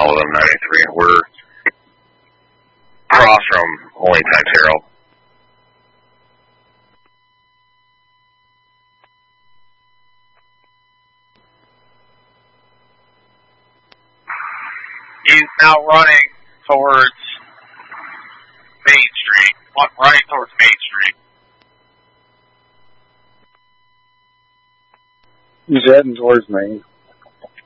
all of them 93. We're across from Holy Times Herald. He's now running towards Main Street. Running towards Main Street. He's heading towards Main.